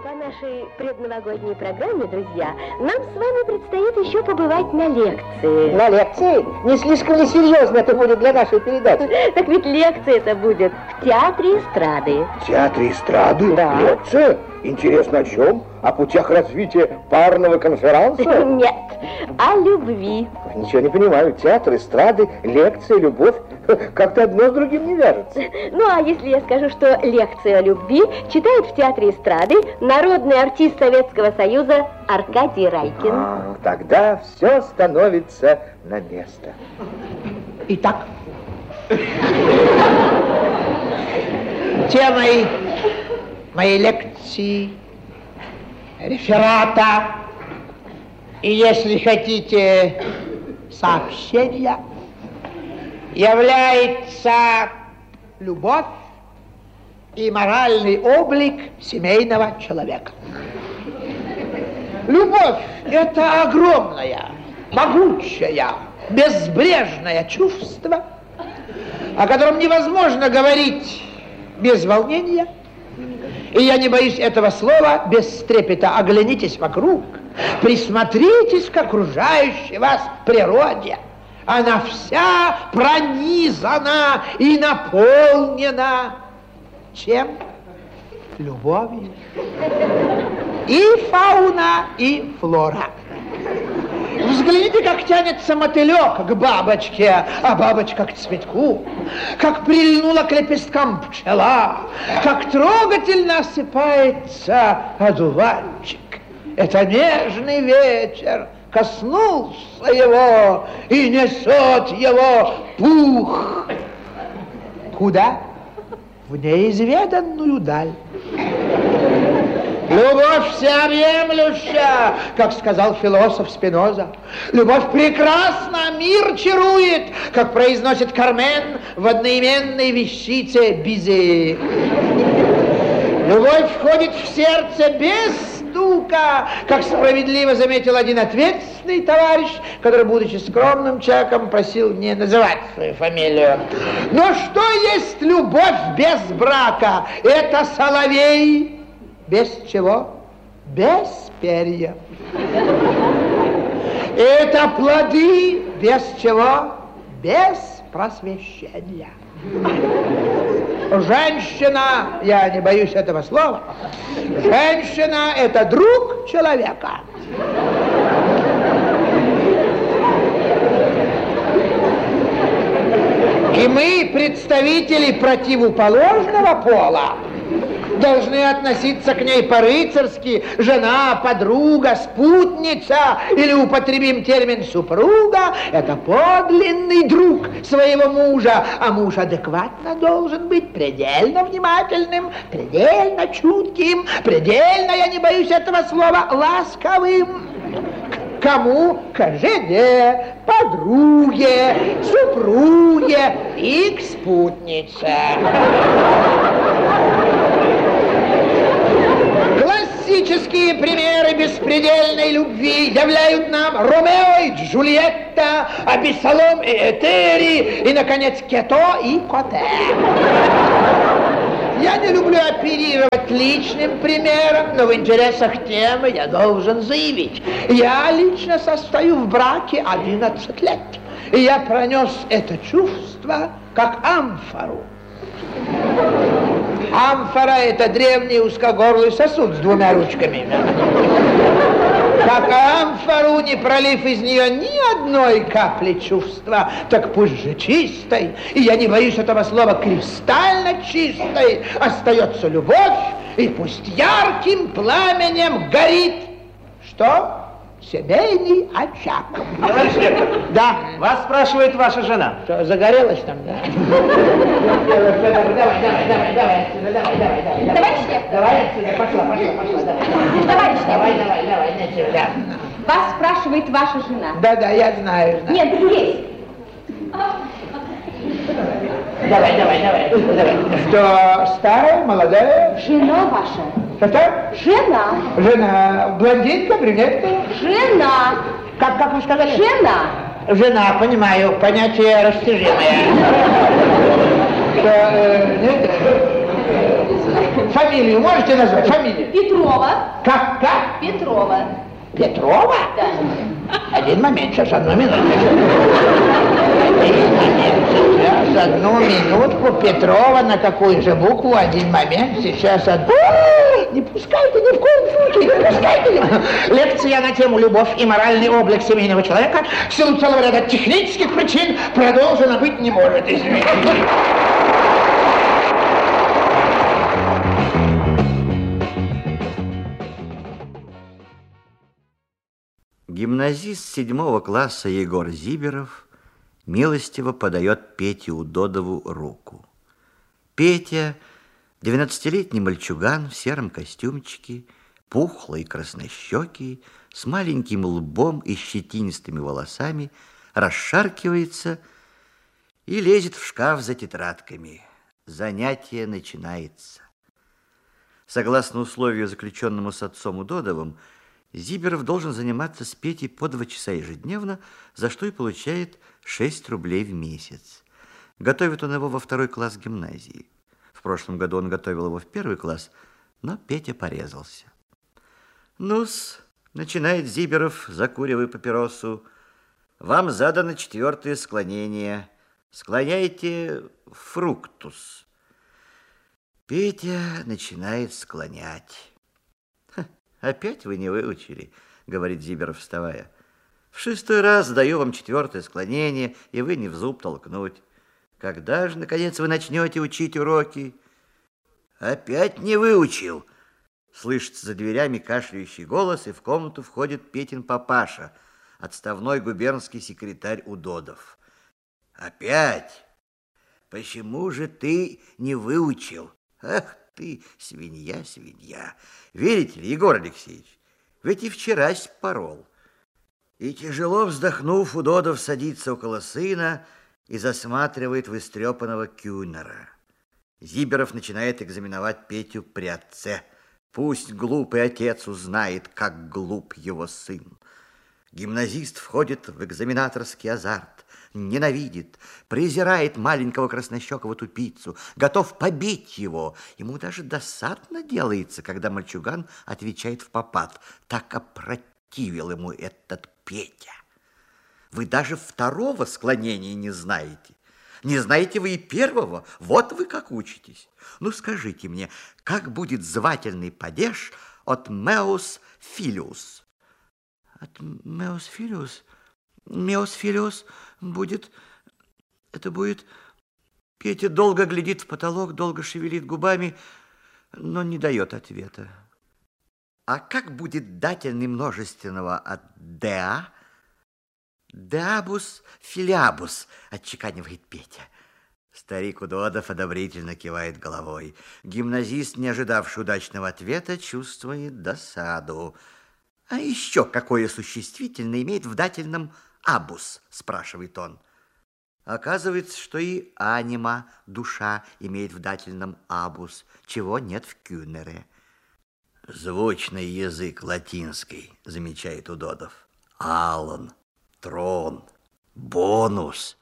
По нашей предновогодней программе, друзья, нам с вами предстоит еще побывать на лекции. На лекции? Не слишком ли серьезно это будет для нашей передачи? Так ведь лекция это будет в Театре эстрады. В Театре эстрады? Да. Лекция? Интересно, о чем? О путях развития парного конференса? Нет, о любви. Ничего не понимаю. Театр эстрады, лекция, любовь. Как-то одно с другим не вяжется. Ну, а если я скажу, что лекцию о любви читает в Театре эстрады народный артист Советского Союза Аркадий Райкин? Тогда все становится на место. Итак, темой моей лекции, реферата и, если хотите, сообщения является любовь и моральный облик семейного человека. Любовь – это огромное, могучее, безбрежное чувство, о котором невозможно говорить без волнения. И я не боюсь этого слова без трепета. Оглянитесь вокруг, присмотритесь к окружающей вас природе. Она вся пронизана и наполнена чем? Любовью. И фауна, и флора. Взгляните, как тянется мотылек к бабочке, а бабочка к цветку, как прильнула к лепесткам пчела, как трогательно осыпается одуванчик. Это нежный вечер, коснулся его и несет его пух. Куда? В неизведанную даль. Любовь всеобъемлющая, как сказал философ Спиноза. Любовь прекрасна, мир чарует, как произносит Кармен в одноименной вещице Бизе. Любовь входит в сердце без стука, как справедливо заметил один ответственный товарищ, который, будучи скромным человеком, просил не называть свою фамилию. Но что есть любовь без брака? Это соловей. Без чего? Без перьев. Это плоды без чего? Без просвещения. Женщина, я не боюсь этого слова, женщина – это друг человека. И мы, представители противоположного пола, должны относиться к ней по-рыцарски: жена, подруга, спутница, или употребим термин супруга, это подлинный друг своего мужа, а муж адекватно должен быть предельно внимательным, предельно чутким, предельно, я не боюсь этого слова, ласковым. Кому? К жене, подруге, супруге и к спутнице. Классические примеры беспредельной любви являют нам Ромео и Джульетта, Абиссалом и Этери, и, наконец, Кето и Коте. Я не люблю оперировать личным примером, но в интересах темы я должен заявить. Я лично состою в браке 11 лет, и я пронес это чувство как амфору. Амфора – это древний узкогорлый сосуд с двумя ручками. Как амфору, не пролив из нее ни одной капли чувства, так пусть же чистой, и я не боюсь этого слова, кристально чистой, остается любовь, и пусть ярким пламенем горит. Что? Семейный очаг. Товарищ ректор, да. вас спрашивает ваша жена. Что, загорелась там, да? Давай. Товарищ ректор. Давай отсюда, пошла, давай. Товарищ Давай, отсюда. Вас спрашивает ваша жена. Да, я знаю. Нет, здесь. Давай. Что, старая, молодая? Жена ваша. Что? Жена. Жена, блондинка, брюнетка? Жена. Как вы сказали? Жена. Жена, понимаю, понятие растяжимое. Нет? Фамилию можете назвать? Фамилию? Петрова. Как? Петрова. Петрова? Да. Один момент, сейчас, одну минутку. Один момент, сейчас, одну минутку. Петрова, на какую же букву? Один момент, сейчас, одну... Не пускайте ни в коем случае, не пускайте. Лекция на тему «Любовь и моральный облик семейного человека» в силу целого ряда технических причин продолжена быть не может, извините. Гимназист 7 класса Егор Зиберов милостиво подает Пете Удодову руку. Петя, 12-летний мальчуган в сером костюмчике, пухлый, краснощекий, с маленьким лбом и щетинистыми волосами, расшаркивается и лезет в шкаф за тетрадками. Занятие начинается. Согласно условию, заключенному с отцом Удодовым, Зиберов должен заниматься с Петей по 2 часа ежедневно, за что и получает 6 рублей в месяц. Готовит он его во 2 класс гимназии. В прошлом году он готовил его в 1 класс, но Петя порезался. Ну-с, начинает Зиберов, закуривая папиросу. Вам задано 4-е склонение. Склоняйте фруктус. Петя начинает склонять. «Опять вы не выучили», — говорит Зиберов, вставая. «В 6-й раз даю вам 4-е склонение, и вы не в зуб толкнуть. Когда же, наконец, вы начнете учить уроки?» «Опять не выучил», — слышится за дверями кашляющий голос, и в комнату входит Петин папаша, отставной губернский секретарь Удодов. «Опять? Почему же ты не выучил? Ах ты, свинья. Верите ли, Егор Алексеевич, ведь и вчерась порол». И тяжело вздохнув, Удодов садится около сына и засматривает в истрепанного Кюнера. Зиберов начинает экзаменовать Петю при отце. Пусть глупый отец узнает, как глуп его сын. Гимназист входит в экзаменаторский азарт, ненавидит, презирает маленького краснощекого тупицу, готов побить его. Ему даже досадно делается, когда мальчуган отвечает впопад. Так опротивил ему этот Петя. Вы даже 2-го склонения не знаете. Не знаете вы и 1-го. Вот вы как учитесь. Ну, скажите мне, как будет звательный падеж от «Meus filius»? От «Meus filius»? «Meus filius» будет... Это будет... Петя долго глядит в потолок, долго шевелит губами, но не дает ответа. А как будет дательный множественного от «деа»? «Деабус филиабус», отчеканивает Петя. Старик Удодов одобрительно кивает головой. Гимназист, не ожидавший удачного ответа, чувствует досаду. А еще какое существительное имеет в дательном «абус», спрашивает он. Оказывается, что и анима, душа, имеет в дательном «абус», чего нет в Кюнере. Звучный язык латинский, замечает Удодов. Алан, трон, бонус,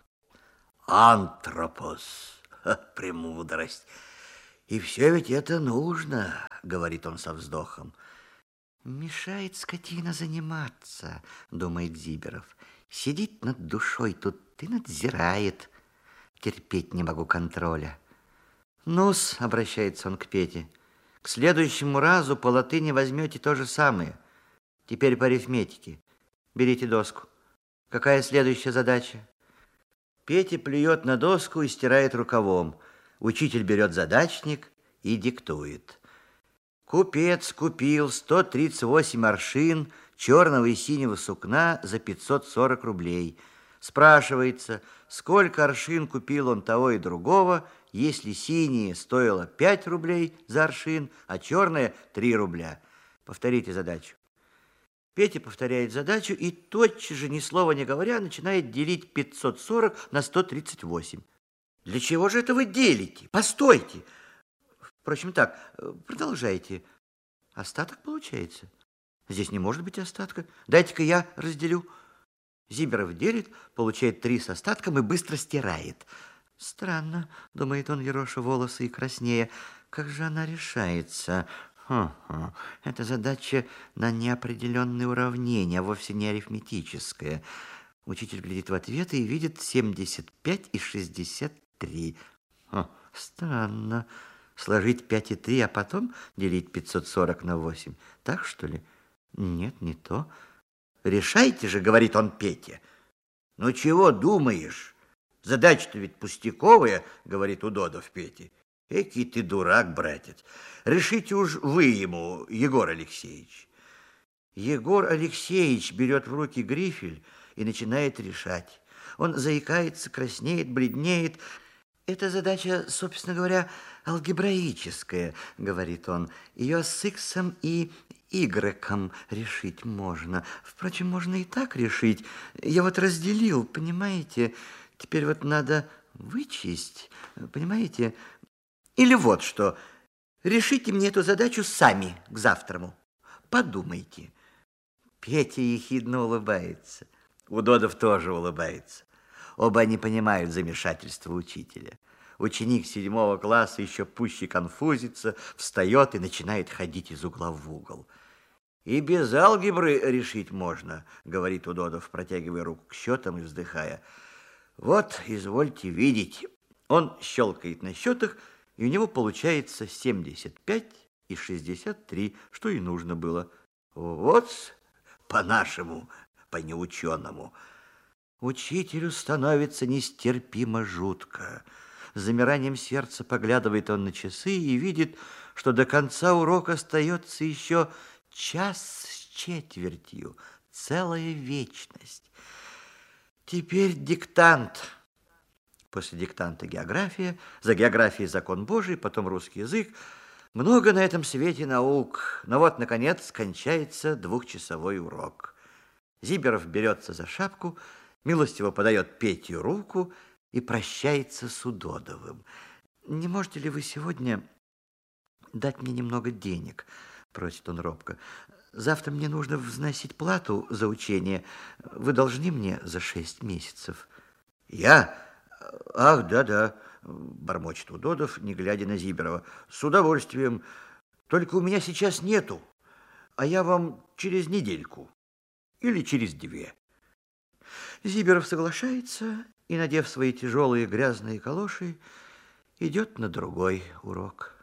антропос, премудрость. И все ведь это нужно, говорит он со вздохом. Мешает скотина заниматься, думает Зиберов. Сидит над душой тут и надзирает. Терпеть не могу контроля. Ну-с, обращается он к Пете, к следующему разу по латыни возьмете то же самое. Теперь по арифметике. Берите доску. Какая следующая задача? Петя плюет на доску и стирает рукавом. Учитель берет задачник и диктует. Купец купил 138 аршин черного и синего сукна за 540 рублей. Спрашивается, сколько аршин купил он того и другого, если синее стоило 5 рублей за аршин, а черное 3 рубля. Повторите задачу. Петя повторяет задачу и тотчас же, ни слова не говоря, начинает делить 540 на 138. Для чего же это вы делите? Постойте. Впрочем, так, продолжайте. Остаток получается? Здесь не может быть остатка. Дайте-ка я разделю. Зиберов делит, получает 3 с остатком и быстро стирает. Странно, думает он, ероша волосы и краснея. Как же она решается? Это задача на неопределенное уравнение, а вовсе не арифметическое. Учитель глядит в ответ и видит 75 и 63. Странно. Сложить 5 и 3, а потом делить 540 на 8. Так, что ли? Нет, не то. Решайте же, говорит он Пете. Ну, чего думаешь? Задача-то ведь пустяковая, говорит Удодов Пете. Экий ты дурак, братец. Решите уж вы ему, Егор Алексеевич. Егор Алексеевич берет в руки грифель и начинает решать. Он заикается, краснеет, бледнеет. Эта задача, собственно говоря, алгебраическая, говорит он. Ее с иксом и игреком решить можно. Впрочем, можно и так решить. Я вот разделил, понимаете? Теперь вот надо вычесть, понимаете? Или вот что. Решите мне эту задачу сами к завтраму. Подумайте. Петя ехидно улыбается. Удодов тоже улыбается. Оба они понимают замешательство учителя. Ученик 7 класса еще пуще конфузится, встает и начинает ходить из угла в угол. И без алгебры решить можно, говорит Удодов, протягивая руку к счетам и вздыхая. Вот, извольте видеть. Он щелкает на счетах, и у него получается 75 и 63, что и нужно было. Вот по-нашему, по-неученому. Учителю становится нестерпимо жутко. С замиранием сердца поглядывает он на часы и видит, что до конца урока остается еще 1 час с четвертью, целая вечность. Теперь диктант. После диктанта география, за географией закон Божий, потом русский язык. Много на этом свете наук, но вот, наконец, кончается 2-часовой урок. Зиберов берется за шапку, милостиво подает Петю руку и прощается с Удодовым. «Не можете ли вы сегодня дать мне немного денег?» – просит он робко. «Завтра мне нужно взносить плату за учение. Вы должны мне за 6 месяцев». «Я? Ах, да-да», – бормочет Удодов, не глядя на Зиберова. «С удовольствием. Только у меня сейчас нету, а я вам через недельку или через 2». Зиберов соглашается и, надев свои тяжелые грязные калоши, идет на другой урок.